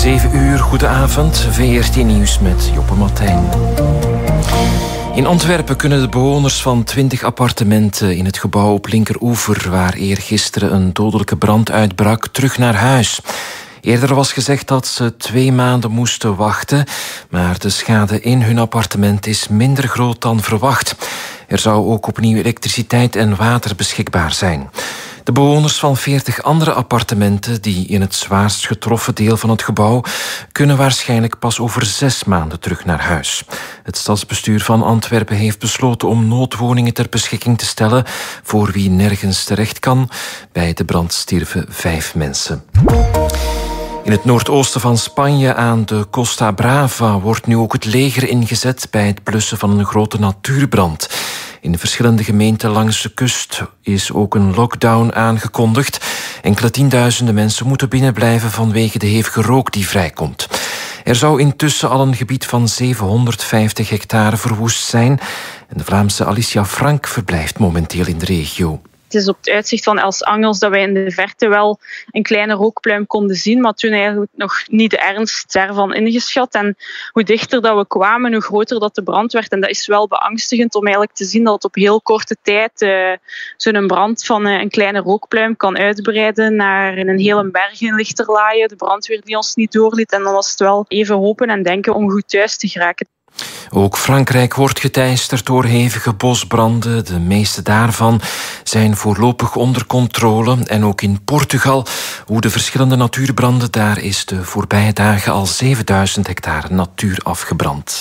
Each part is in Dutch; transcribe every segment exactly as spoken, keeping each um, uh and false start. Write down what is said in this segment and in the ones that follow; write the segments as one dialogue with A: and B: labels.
A: zeven uur, goedenavond. V R T Nieuws met Joppe Martijn. In Antwerpen kunnen de bewoners van twintig appartementen in het gebouw op Linkeroever, waar eergisteren een dodelijke brand uitbrak, terug naar huis. Eerder was gezegd dat ze twee maanden moesten wachten, maar de schade in hun appartement is minder groot dan verwacht. Er zou ook opnieuw elektriciteit en water beschikbaar zijn. De bewoners van veertig andere appartementen die in het zwaarst getroffen deel van het gebouw kunnen waarschijnlijk pas over zes maanden terug naar huis. Het stadsbestuur van Antwerpen heeft besloten om noodwoningen ter beschikking te stellen voor wie nergens terecht kan. Bij de brand stierven vijf mensen. In het noordoosten van Spanje aan de Costa Brava wordt nu ook het leger ingezet bij het blussen van een grote natuurbrand. In verschillende gemeenten langs de kust is ook een lockdown aangekondigd. Enkele tienduizenden mensen moeten binnenblijven vanwege de hevige rook die vrijkomt. Er zou intussen al een gebied van zevenhonderdvijftig hectare verwoest zijn. En de Vlaamse Alicia Frank verblijft momenteel in de regio.
B: Het is op het uitzicht van Els Angels dat wij in de verte wel een kleine rookpluim konden zien, maar toen eigenlijk nog niet de ernst daarvan ingeschat. En hoe dichter dat we kwamen, hoe groter dat de brand werd. En dat is wel beangstigend om eigenlijk te zien dat het op heel korte tijd uh, zo'n brand van uh, een kleine rookpluim kan uitbreiden naar een hele berg in Lichterlaaien. De brandweer die ons niet doorliet. En dan was het wel even hopen en denken om goed thuis te geraken.
A: Ook Frankrijk wordt geteisterd door hevige bosbranden. De meeste daarvan zijn voorlopig onder controle. En ook in Portugal woeden verschillende natuurbranden. Daar is de voorbije dagen al zevenduizend hectare natuur afgebrand.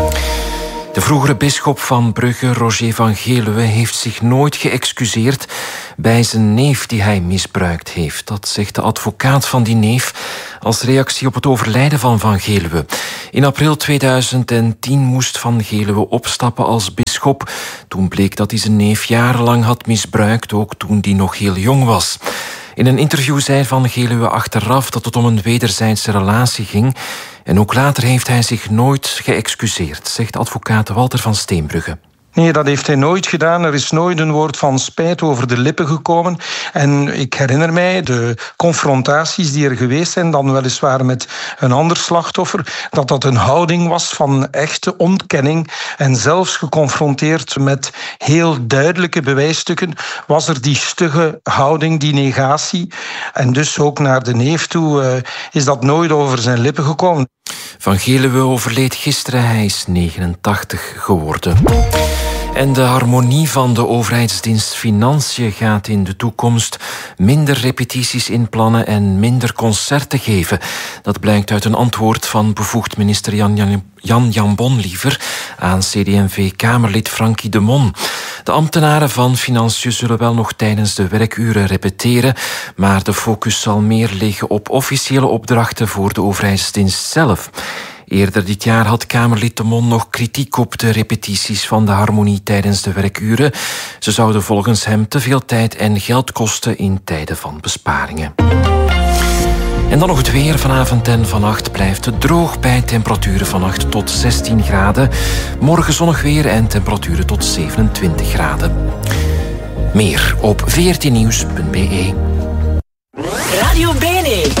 A: De vroegere bisschop van Brugge, Roger van Geluwe, heeft zich nooit geëxcuseerd bij zijn neef die hij misbruikt heeft. Dat zegt de advocaat van die neef als reactie op het overlijden van Van Geluwe. In april tweeduizend tien moest Van Geluwe opstappen als bisschop. Toen bleek dat hij zijn neef jarenlang had misbruikt, ook toen hij nog heel jong was. In een interview zei Van Geluwe achteraf dat het om een wederzijdse relatie ging. En ook later heeft hij zich nooit geëxcuseerd, zegt advocaat Walter van Steenbrugge.
C: Nee, dat heeft hij nooit gedaan. Er is nooit een woord van spijt over de lippen gekomen. En ik herinner mij de confrontaties die er geweest zijn, dan weliswaar met een ander slachtoffer, dat dat een houding was van echte ontkenning. En zelfs geconfronteerd met heel duidelijke bewijsstukken was er die stugge houding, die negatie. En dus ook naar de neef toe uh, is dat nooit over zijn lippen gekomen.
A: Van Geluwe overleed gisteren, hij is negenentachtig geworden. En de harmonie van de overheidsdienst Financiën gaat in de toekomst minder repetities inplannen en minder concerten geven. Dat blijkt uit een antwoord van bevoegd minister Jan Jan, Jan Jambon liever aan C D en V-Kamerlid Frankie de Mon. De ambtenaren van Financiën zullen wel nog tijdens de werkuren repeteren, maar de focus zal meer liggen op officiële opdrachten voor de overheidsdienst zelf. Eerder dit jaar had Kamerlid de Mon nog kritiek op de repetities van de harmonie tijdens de werkuren. Ze zouden volgens hem te veel tijd en geld kosten in tijden van besparingen. En dan nog het weer. Vanavond en vannacht blijft het droog bij temperaturen van acht tot zestien graden. Morgen zonnig weer en temperaturen tot zevenentwintig graden. Meer op v r t nieuws punt b e.
D: Radio Bene.